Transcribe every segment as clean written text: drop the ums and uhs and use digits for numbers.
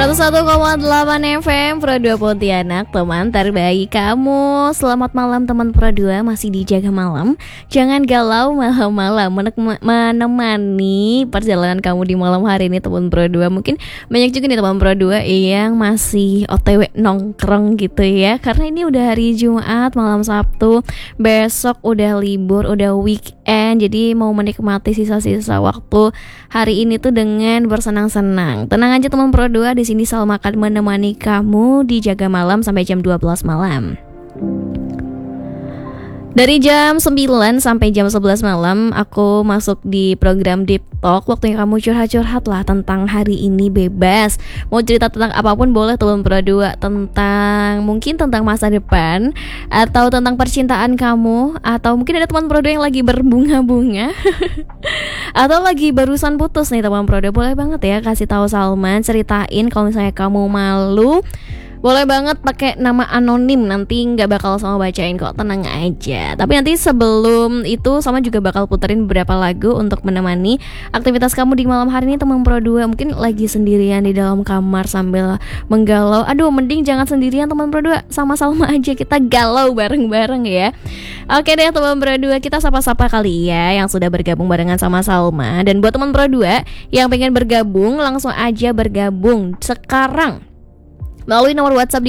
101,8 FM Pro 2 Pontianak, teman terbaik kamu. Selamat malam teman Pro 2, masih di Jaga Malam. Jangan galau malam-malam, menemani perjalanan kamu di malam hari ini teman Pro 2. Mungkin banyak juga nih teman Pro 2 yang masih OTW nongkrong gitu ya. Karena ini udah hari Jumat, malam Sabtu. Besok udah libur, udah weekend. Jadi mau menikmati sisa-sisa waktu hari ini tuh dengan bersenang-senang. Tenang aja teman Pro 2, di sini Salma akan menemani kamu di Jaga Malam sampai jam 12 malam. Dari jam 9 sampai jam 11 malam aku masuk di program Deep Talk. Waktunya kamu curhat-curhat lah tentang hari ini, bebas. Mau cerita tentang apapun boleh teman Pro 2. Mungkin tentang masa depan, atau tentang percintaan kamu, atau mungkin ada teman Pro 2 yang lagi berbunga-bunga atau lagi barusan putus nih teman Pro 2. Boleh banget ya kasih tahu Salma, ceritain. Kalau misalnya kamu malu, boleh banget pakai nama anonim, nanti nggak bakal sama bacain kok, tenang aja. Tapi nanti sebelum itu sama juga bakal puterin beberapa lagu untuk menemani aktivitas kamu di malam hari ini teman Pro 2. Mungkin lagi sendirian di dalam kamar sambil menggalau. Aduh, mending jangan sendirian teman Pro 2, sama Salma aja kita galau bareng-bareng ya. Oke deh teman Pro 2, kita sapa-sapa kali ya yang sudah bergabung barengan sama Salma. Dan buat teman Pro 2 yang pengen bergabung, langsung aja bergabung sekarang melalui nomor WhatsApp di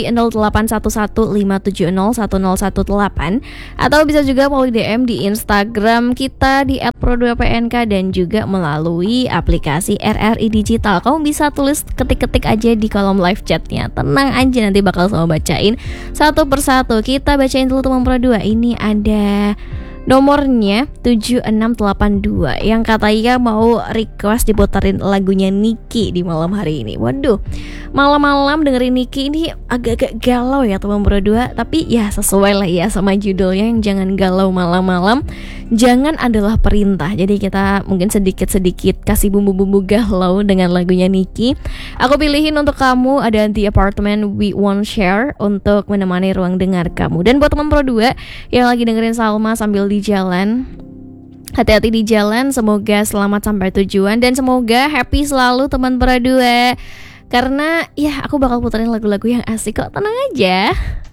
081157010118, atau bisa juga melalui DM di Instagram kita di @pro2pnk, dan juga melalui aplikasi RRI Digital. Kamu bisa tulis ketik-ketik aja di kolom live chatnya. Tenang aja, nanti bakal sama bacain satu persatu. Kita bacain dulu teman Pro 2. Ini ada nomornya 7682 yang katanya mau request diputerin lagunya Niki di malam hari ini. Waduh, malam-malam dengerin Niki ini agak-agak galau ya teman Pro 2. Tapi ya sesuai lah ya sama judulnya, yang jangan galau malam-malam. Jangan adalah perintah. Jadi kita mungkin sedikit-sedikit kasih bumbu-bumbu galau dengan lagunya Niki. Aku pilihin untuk kamu ada The Apartment We Won't Share untuk menemani ruang dengar kamu. Dan buat teman Pro 2 yang lagi dengerin Salma sambil di jalan, hati-hati di jalan, semoga selamat sampai tujuan, dan semoga happy selalu teman Pro 2. Karena ya aku bakal puterin lagu-lagu yang asik kok, tenang aja.